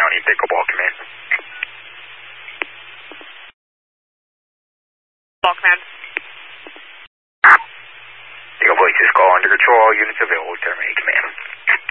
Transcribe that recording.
County, Pickleball Command. Ball Command. Eagle Voice is call under control. Units available. Terminate command.